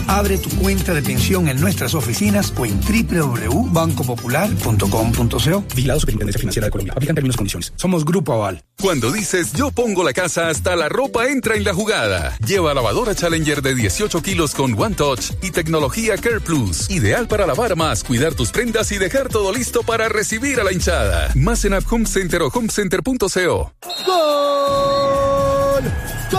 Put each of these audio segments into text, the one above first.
Abre tu cuenta de pensión en nuestras oficinas o en www.bancopopular.com.co. Vigilado Superintendencia Financiera de Colombia. Aplican términos y condiciones. Somos Grupo Aval. Cuando dices yo pongo la casa, hasta la ropa entra en la jugada. Lleva lavadora Challenger de 18 kilos con One Touch y tecnología Care Plus. Ideal para lavar más, cuidar tus prendas y dejar todo listo para recibir a la hinchada. Más en App Home Center o homecenter.co. ¡Gol!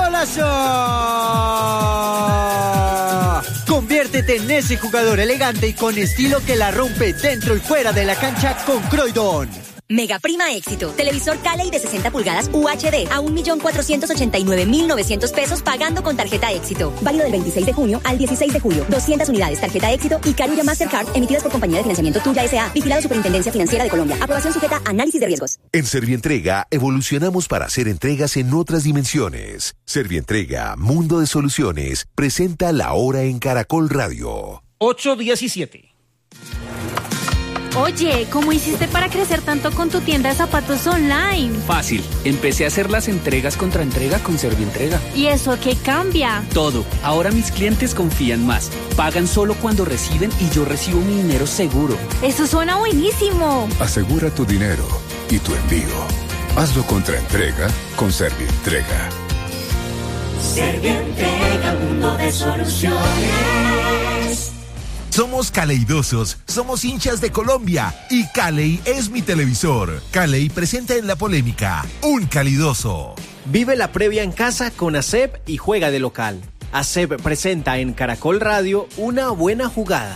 ¡Golazo! Conviértete en ese jugador elegante y con estilo que la rompe dentro y fuera de la cancha con Croydon. Mega Prima Éxito. Televisor Caley de 60 pulgadas UHD a 1.489.900 pesos pagando con tarjeta Éxito. Válido del 26 de junio al 16 de julio. 200 unidades tarjeta Éxito y Carulla Mastercard emitidas por Compañía de Financiamiento Tuya S.A. Vigilado Superintendencia Financiera de Colombia. Aprobación sujeta a análisis de riesgos. En Servientrega evolucionamos para hacer entregas en otras dimensiones. Servientrega, Mundo de Soluciones, presenta La Hora en Caracol Radio. 8:17. Oye, ¿cómo hiciste para crecer tanto con tu tienda de zapatos online? Fácil, empecé a hacer las entregas contra entrega con Servientrega. ¿Y eso qué cambia? Todo, ahora mis clientes confían más, pagan solo cuando reciben y yo recibo mi dinero seguro. Eso suena buenísimo. Asegura tu dinero y tu envío. Hazlo contra entrega con Servientrega. Servientrega, Mundo de Soluciones. Somos caleidosos, somos hinchas de Colombia y Caley es mi televisor. Caley presenta en la polémica un calidoso. Vive la previa en casa con ASEP y juega de local. ASEP presenta en Caracol Radio una buena jugada.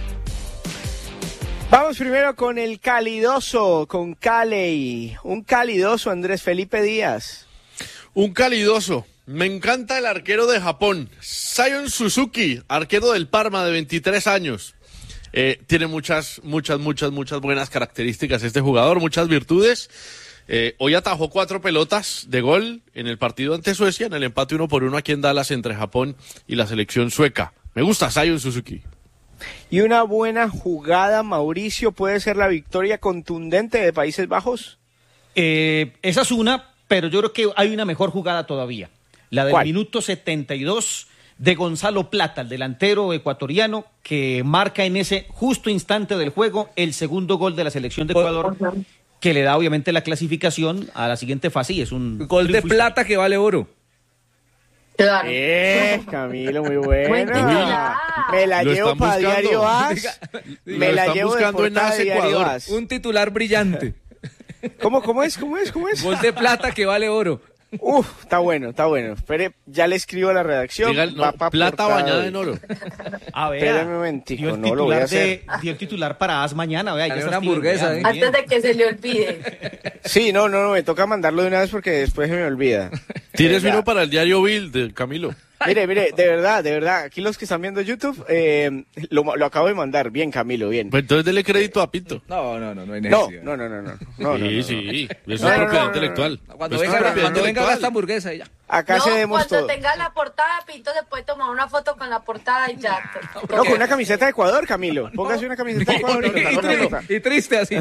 Vamos primero con el calidoso, con Caley. Un calidoso, Andrés Felipe Díaz. Un calidoso. Me encanta el arquero de Japón, Sion Suzuki, arquero del Parma de 23 años. Tiene muchas buenas características este jugador, muchas virtudes. Hoy atajó 4 pelotas de gol en el partido ante Suecia, en el empate 1-1 aquí en Dallas entre Japón y la selección sueca. Me gusta Sion Suzuki. ¿Y una buena jugada, Mauricio, puede ser la victoria contundente de Países Bajos? Esa es una, pero yo creo que hay una mejor jugada todavía. La del minuto 72 de Gonzalo Plata, el delantero ecuatoriano, que marca en ese justo instante del juego el segundo gol de la selección de Ecuador, que le da obviamente la clasificación a la siguiente fase y es un gol de plata que vale oro. Claro. Camilo, muy bueno. Me la llevo para Diario AS. Me la llevo buscando en AS Ecuador. Un titular brillante. ¿Cómo es? Gol de plata que vale oro. Está bueno. Espere, ya le escribo a la redacción. Diga, plata bañada en oro. A ver, espérame un momentico, no lo voy a hacer. Dio el titular para AS mañana, vea, ya una hamburguesa. Antes de que se le olvide. Sí, no, me toca mandarlo de una vez porque después se me olvida. ¿Tienes uno para el diario Bill de Camilo? Mire, de verdad, aquí los que están viendo YouTube, lo acabo de mandar. Bien, Camilo, bien. Pues entonces dele crédito a Pinto. No hay necesidad. No. Sí, eso es propiedad intelectual. Cuando venga esta hamburguesa y ya. Acá cedemos todo. Cuando tenga la portada, Pinto se puede tomar una foto con la portada y ya. No, con una camiseta de Ecuador, Camilo. Póngase una camiseta de Ecuador. Y triste así.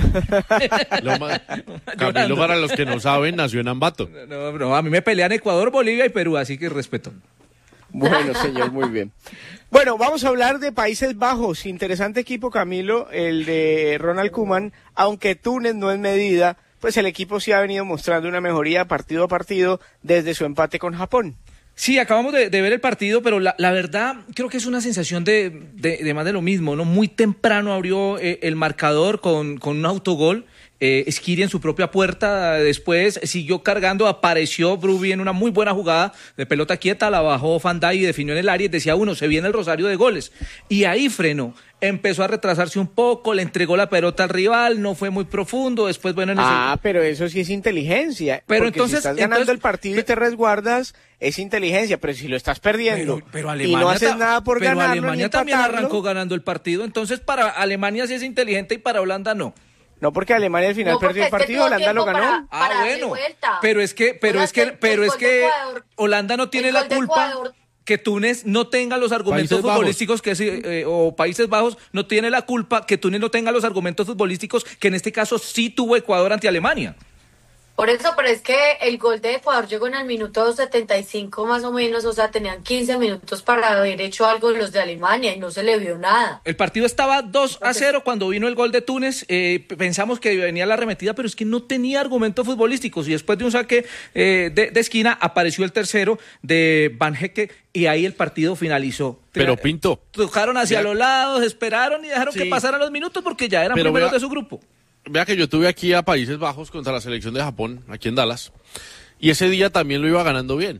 Camilo, para los que no saben, nació en Ambato. No, a mí me pelean Ecuador, Bolivia y Perú, así que respeto. Bueno, señor, muy bien. Bueno, vamos a hablar de Países Bajos. Interesante equipo, Camilo, el de Ronald Koeman. Aunque Túnez no es medida, pues el equipo sí ha venido mostrando una mejoría partido a partido desde su empate con Japón. Sí, acabamos de ver el partido, pero la verdad creo que es una sensación de más de lo mismo, ¿no? Muy temprano abrió el marcador con un autogol. Skiri en su propia puerta, después siguió cargando, apareció Bruby en una muy buena jugada de pelota quieta, la bajó Van Dijk y definió en el área y decía se viene el rosario de goles, y ahí frenó, empezó a retrasarse un poco, le entregó la pelota al rival, no fue muy profundo, después pero eso sí es inteligencia, pero porque si estás ganando el partido y te resguardas, es inteligencia, pero si lo estás perdiendo pero y no haces nada por ganarlo, Alemania también arrancó ganando el partido, entonces para Alemania sí es inteligente y para Holanda no. No, porque Alemania al final perdió el partido, Holanda lo ganó. Bueno, pero es que Holanda no tiene la culpa que Túnez no tenga los argumentos futbolísticos o Países Bajos no tiene la culpa que Túnez no tenga los argumentos futbolísticos que en este caso sí tuvo Ecuador ante Alemania. Por eso, pero es que el gol de Ecuador llegó en el minuto 75 más o menos, o sea, tenían 15 minutos para haber hecho algo los de Alemania y no se le vio nada. El partido estaba 2-0 cuando vino el gol de Túnez, pensamos que venía la arremetida, pero es que no tenía argumentos futbolísticos y después de un saque de esquina apareció el tercero de Van Hecke y ahí el partido finalizó. Pero Pinto. Tocaron hacia los lados, esperaron y dejaron que pasaran los minutos porque ya eran primeros de su grupo. Vea que yo tuve aquí a Países Bajos contra la selección de Japón, aquí en Dallas, y ese día también lo iba ganando bien.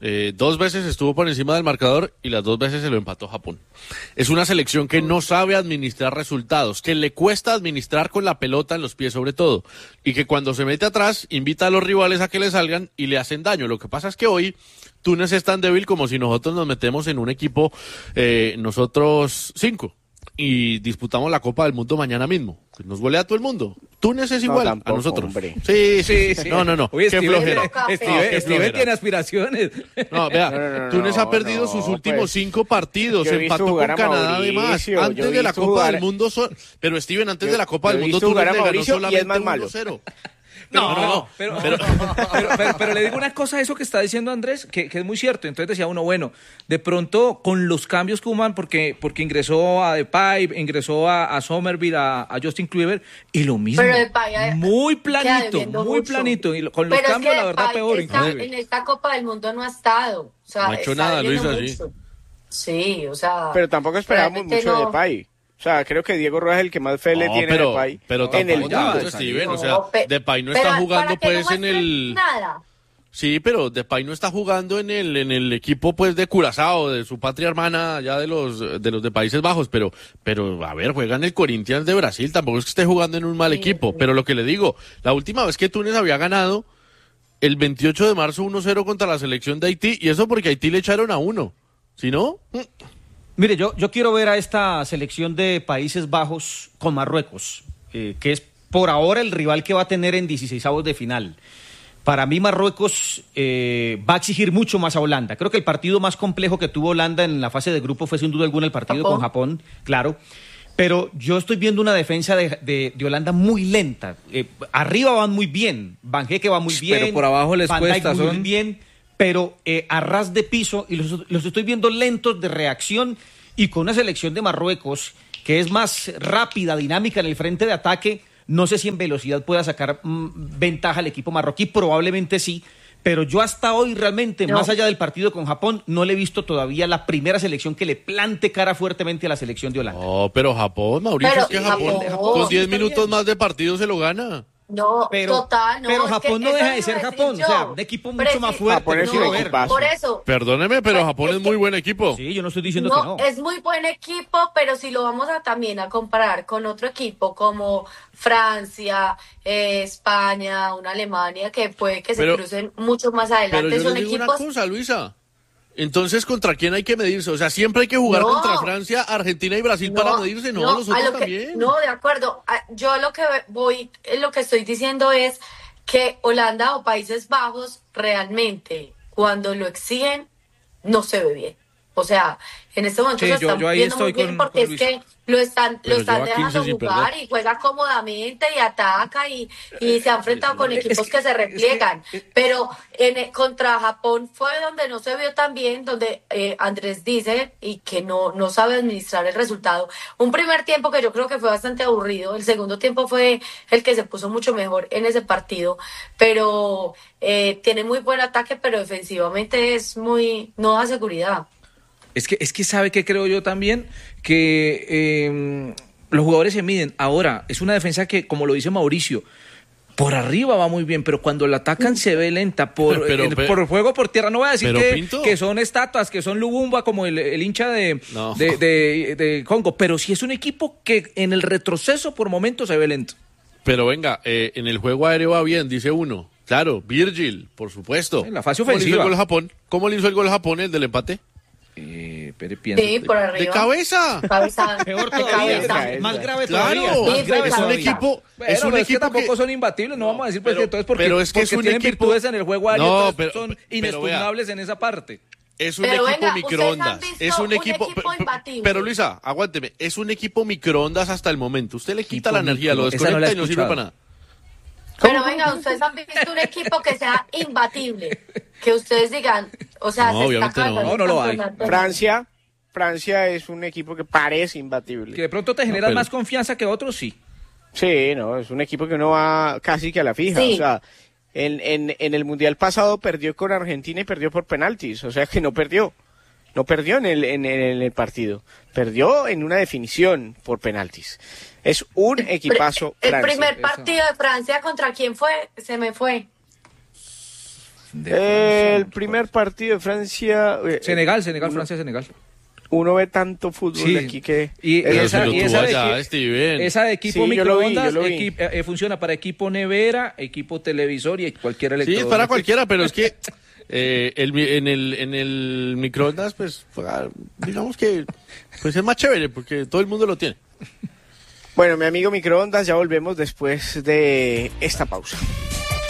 2 veces estuvo por encima del marcador y las 2 veces se lo empató Japón. Es una selección que no sabe administrar resultados, que le cuesta administrar con la pelota en los pies sobre todo, y que cuando se mete atrás invita a los rivales a que le salgan y le hacen daño. Lo que pasa es que hoy Túnez es tan débil como si nosotros nos metemos en un equipo, nosotros 5. Y disputamos la Copa del Mundo mañana mismo. Nos golea a todo el mundo. Túnez es igual tampoco, a nosotros. Hombre. Sí. No. Oye, qué flojera. Steven tiene aspiraciones. No, vea, Túnez ha perdido sus últimos 5 partidos. Empató con Canadá además. Antes de la Copa del Mundo. Pero Steven, antes de la Copa del Mundo, Túnez le ganó solamente 1-0. No, pero le digo una cosa a eso que está diciendo Andrés, que es muy cierto. Entonces decía uno, bueno, de pronto con los cambios que hubo, porque ingresó a Depay, ingresó a Somerville, a Justin Kluivert, y lo mismo, muy planito, y con los cambios la verdad peor. En esta Copa del Mundo no ha estado. O sea, no ha hecho nada, Luisa, sí. Sí, o sea... Pero tampoco esperábamos mucho de Depay. O sea, creo que Diego Rojas es el que más fe le tiene a Depay. Pero tampoco, Steven, o sea, Depay no está jugando pues en el... Nada. Sí, pero Depay no está jugando en el equipo pues de Curazao, de su patria hermana allá de los de Países Bajos, pero a ver, juega en el Corinthians de Brasil, tampoco es que esté jugando en un mal equipo, pero lo que le digo, la última vez que Túnez había ganado el 28 de marzo 1-0 contra la selección de Haití, y eso porque Haití le echaron a 1, ¿sí no? Mire, yo quiero ver a esta selección de Países Bajos con Marruecos, que es por ahora el rival que va a tener en 16avos de final. Para mí Marruecos va a exigir mucho más a Holanda. Creo que el partido más complejo que tuvo Holanda en la fase de grupo fue sin duda alguna el partido con Japón, claro. Pero yo estoy viendo una defensa de Holanda muy lenta. Arriba van muy bien, Van Hecke va muy bien. Pero por abajo les cuesta. Muy bien. Pero a ras de piso, y los estoy viendo lentos de reacción, y con una selección de Marruecos que es más rápida, dinámica en el frente de ataque, no sé si en velocidad pueda sacar ventaja al equipo marroquí, probablemente sí, pero yo hasta hoy realmente, más allá del partido con Japón, no le he visto todavía la primera selección que le plante cara fuertemente a la selección de Holanda. No, pero Japón, Mauricio, es que Japón con 10 minutos más de partido se lo gana. No, total, no. Pero Japón no deja de ser Japón, o sea, un equipo mucho más fuerte. Por eso. Perdóneme, pero Japón es muy buen equipo. Sí, yo no estoy diciendo que no. Es muy buen equipo, pero si lo vamos también a comparar con otro equipo como Francia, España, una Alemania, que puede que se crucen mucho más adelante. Pero yo les digo una cosa, Luisa. Entonces, ¿contra quién hay que medirse? O sea, siempre hay que jugar contra Francia, Argentina y Brasil para medirse, los otros también. No, de acuerdo. Yo lo que estoy diciendo es que Holanda o Países Bajos realmente, cuando lo exigen, no se ve bien. O sea, en este momento se están viendo muy bien porque es que lo están dejando jugar y juega cómodamente y ataca y se ha enfrentado con equipos que se repliegan. Pero contra Japón fue donde no se vio tan bien, donde Andrés dice y que no sabe administrar el resultado. Un primer tiempo que yo creo que fue bastante aburrido, el segundo tiempo fue el que se puso mucho mejor en ese partido, pero tiene muy buen ataque, pero defensivamente no da seguridad. Es que sabe que creo yo también que los jugadores se miden. Ahora, es una defensa que, como lo dice Mauricio, por arriba va muy bien, pero cuando la atacan se ve lenta. Por juego por tierra, no voy a decir que son estatuas, que son Lubumba como el hincha de Congo, pero sí es un equipo que en el retroceso por momentos se ve lento. Pero venga, en el juego aéreo va bien, dice uno. Claro, Virgil, por supuesto. En la fase ofensiva. ¿Cómo le hizo el gol Japón, el del empate? Sí, por arriba. ¡De cabeza! Peor todavía, más grave todavía. Es un equipo que tampoco son imbatibles, no vamos a decir pues entonces porque tienen virtudes en el juego aéreo, son inexpugnables en esa parte. Es un equipo microondas. Es un equipo imbatible. Pero Luisa, aguánteme, es un equipo microondas hasta el momento. Usted le quita la energía, lo desconecta y no sirve para nada. Pero venga, ustedes han visto un equipo que sea imbatible, que ustedes digan, o sea, no, obviamente no lo hay. Francia es un equipo que parece imbatible. Que de pronto te genera más confianza que otros, sí. Sí, no, es un equipo que uno va casi que a la fija. Sí. O sea, en el Mundial pasado perdió con Argentina y perdió por penaltis. O sea que no perdió. No perdió en el partido. Perdió en una definición por penaltis. Es un equipazo. El primer partido de Francia, ¿contra quién fue? Se me fue. El primer partido de Francia... Senegal, Francia-Senegal. Uno ve tanto fútbol aquí que... esa de equipo sí, microondas yo lo vi. funciona para equipo nevera, equipo televisor y cualquier electrónico. Sí, para cualquiera, pero es que en el microondas, pues, digamos que pues es más chévere porque todo el mundo lo tiene. Bueno, mi amigo microondas, ya volvemos después de esta pausa.